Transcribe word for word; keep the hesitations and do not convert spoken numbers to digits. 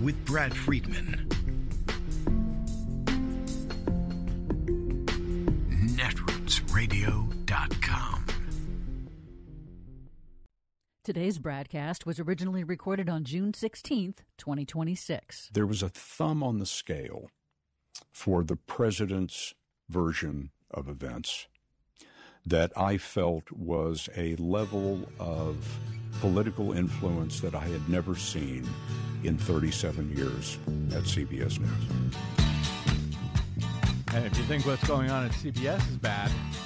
with Brad Friedman. netroots radio dot com. Today's broadcast was originally recorded on June sixteenth, twenty twenty-six. There was a thumb on the scale for the president's version of events that I felt was a level of political influence that I had never seen in thirty-seven years at C B S News. And if you think what's going on at C B S is bad,